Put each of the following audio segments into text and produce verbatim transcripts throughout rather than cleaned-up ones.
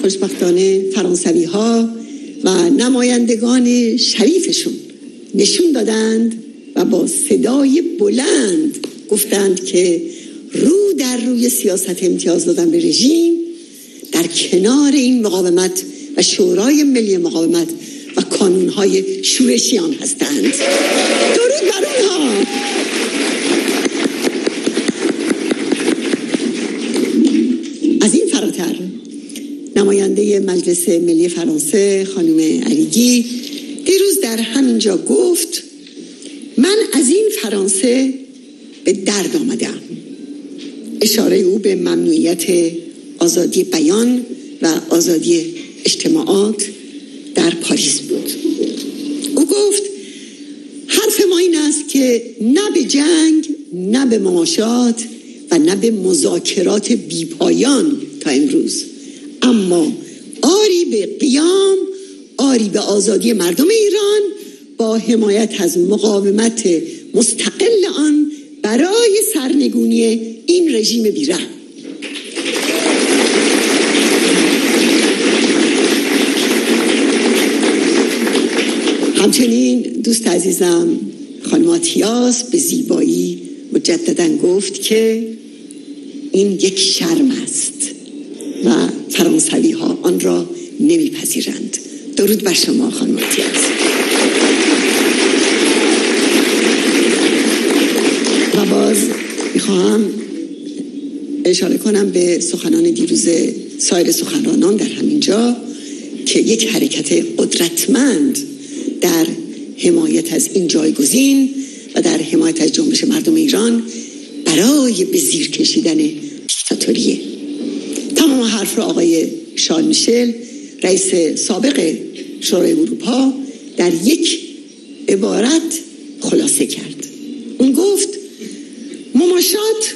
خوشبختانه فرانسوی ها و نمایندگان شریفشون نشون دادند و با صدای بلند گفتند که رو در روی سیاست امتیاز دادن به رژیم در کنار این مقاومت و شورای ملی مقاومت و کانونهای شورشیان هستند. درود بر اونها. از این فراتر نماینده مجلس ملی فرانسه خانم علیگی دیروز در همینجا گفت من از این فرانسه به درد آمدم. اشاره او به ممنوعیت آزادی بیان و آزادی اجتماعات در پاریس بود. او گفت حرف ما این است که نه به جنگ، نه به مماشات و نه به مذاکرات بیپایان تا امروز، اما آری به قیام، آری به آزادی مردم ایران با حمایت از مقاومت مستقل آن برای سرنگونی این رژیم بیرحم. همچنین دوست عزیزم خانم آتیاس به زیبایی مجدداً گفت که این یک شرم است و فرانسوی ها آن را نمیپذیرند. درود بر شما خانم آتیاس. و باز میخواهم اشاره کنم به سخنان دیروز سایر سخنرانان در همینجا که یک حرکت قدرتمند در حمایت از این جایگزین و در حمایت از جنبش مردم ایران برای به زیر کشیدن دیکتاتوریه. تمام حرف را آقای شارل میشل رئیس سابق شورای اروپا در یک عبارت خلاصه کرد. اون گفت مماشات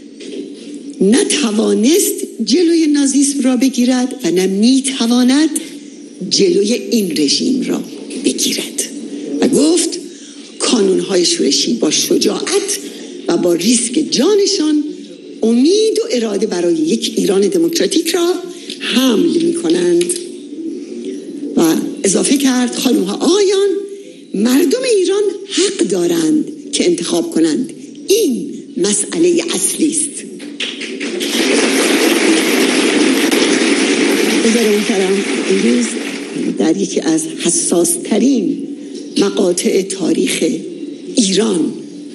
نتوانست جلوی نازیسم را بگیرد و نه میتواند جلوی این رژیم را بگیرد و گفت کانونهای شورشی با شجاعت و با ریسک جانشان امید و اراده برای یک ایران دموکراتیک را حمل می کنند. و اضافه کرد خانم‌ها آقایان مردم ایران حق دارند که انتخاب کنند. این مسئله اصلی است. بذار محترم امروز در یکی از حساس ترین مقاطع تاریخ ایران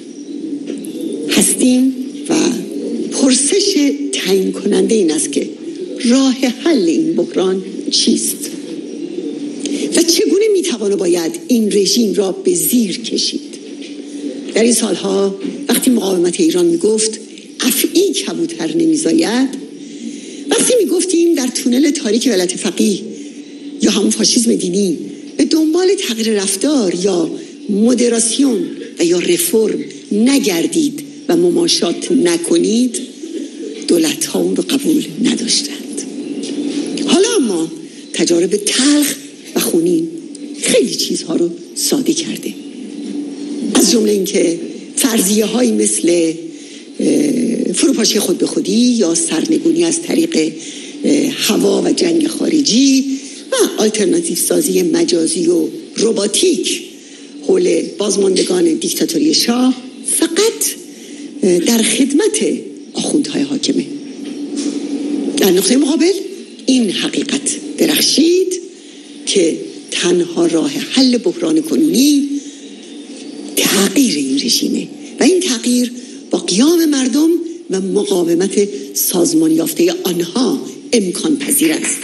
هستیم و پرسش تعیین کننده این است که راه حل این بحران چیست و چگونه میتوانه باید این رژیم را به زیر کشید. در این سالها وقتی مقاومت ایران میگفت افعی کبوتر نمیزاید، وقتی میگفتیم در تونل تاریک ولایت فقیه یا همون فاشیسم دینی به دنبال تغییر رفتار یا مدراسیون و یا رفرم نگردید و مماشات نکنید، دولت ها اون رو قبول نداشتند. حالا اما تجارب تلخ و خونین خیلی چیزها رو ساده کرده، از جمله این که فرضیه هایی مثل فروپاشی خود به خودی یا سرنگونی از طریق هوا و جنگ خارجی و آلترناتیو سازی مجازی و رباتیک حول بازماندگان دیکتاتوری شاه فقط در خدمت آخوندهای حاکمه. در نقطه مقابل این حقیقت درخشید که تنها راه حل بحران کنونی تغییر این رژیمه و این تغییر با قیام مردم و مقاومت سازمان یافته آنها امکان پذیر است.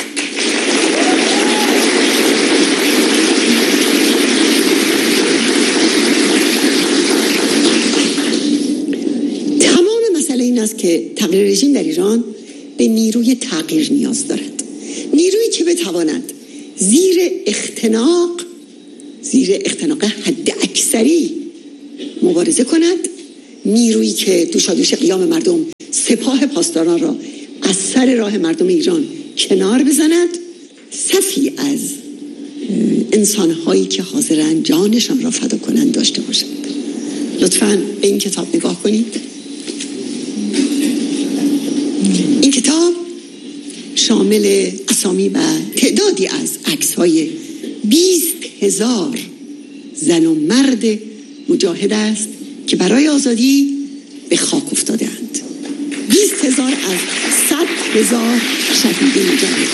تمام مسئله این است که تغییر رژیم در ایران به نیروی تغییر نیاز دارد، نیرویی که بتواند زیر اختناق زیر اختناق حد اکثری مبارزه کند، نیرویی که دوشادوش قیام مردم سپاه پاسداران را از سر راه مردم ایران کنار بزند، صفی از انسان‌هایی که حاضرن جانشان را فدا کنند داشته باشند. لطفاً به این کتاب نگاه کنید. این کتاب شامل اسامی و تعدادی از عکس‌های بیست هزار زن و مرد مجاهد است که برای آزادی به خاک افتاده‌اند. بیست هزار از صد هزار شهید مجاهد.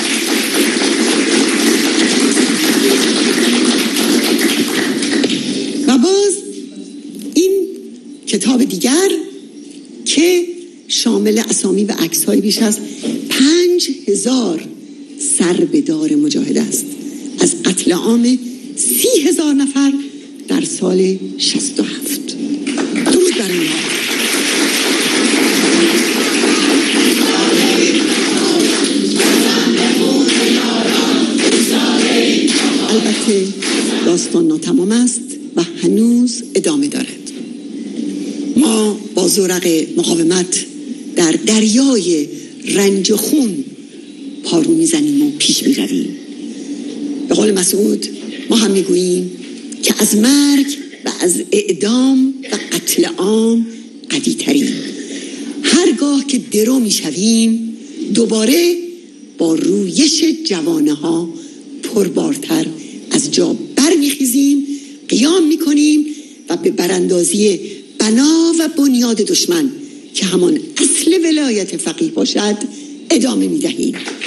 و باز این کتاب دیگر که شامل اسامی و عکس‌های بیش از پنج هزار سربدار مجاهد است از قتل عام سی هزار نفر در سال شصت و هفت. درود بر اینها. البته داستان ناتمام است و هنوز ادامه دارد. ما با زورق مقاومت در دریای رنج و خون پارو میزنیم و پیش میرویم. به قول مسعود ما هم میگوییم که از مرگ و از اعدام و قتل عام قوی‌تریم. هرگاه که درو میشویم دوباره با رویش جوانه ها پربارتر از جا برمیخیزیم، قیام میکنیم و به براندازی بنا و بنیاد دشمن که همان اصل ولایت فقیه باشد ادامه میدهیم.